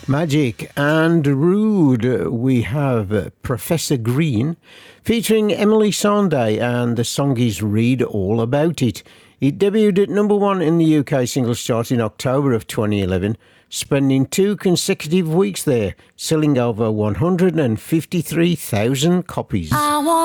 Magic and Rude. We have Professor Green featuring Emily Sandé, and the song is Read All About It. It debuted at number one in the UK singles chart in October of 2011, spending 2 consecutive weeks there, selling over 153,000 copies.